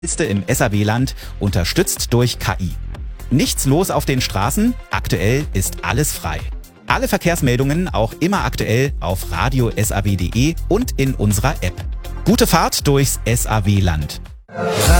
im SAW-Land, unterstützt durch KI. Nichts los auf den Straßen, aktuell ist alles frei. Alle Verkehrsmeldungen auch immer aktuell auf radio-saw.de und in unserer App. Gute Fahrt durchs SAW-Land.